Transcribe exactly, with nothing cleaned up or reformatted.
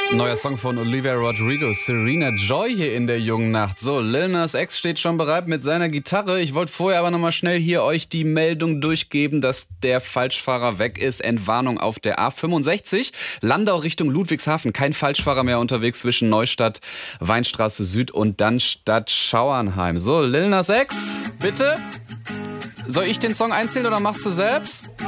Neuer Song von Olivia Rodrigo, Serena Joy hier in der jungen Nacht. So, Lil Nas X steht schon bereit mit seiner Gitarre. Ich wollte vorher aber nochmal schnell hier euch die Meldung durchgeben, dass der Falschfahrer weg ist. Entwarnung auf der A fünfundsechzig. Landau Richtung Ludwigshafen. Kein Falschfahrer mehr unterwegs zwischen Neustadt, Weinstraße Süd und dann Stadt Schauernheim. So, Lil Nas X, bitte. Soll ich den Song einzählen oder machst du selbst?